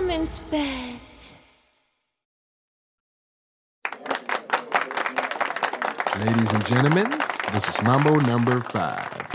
women's bed. Ladies and gentlemen, this is Mambo number 5.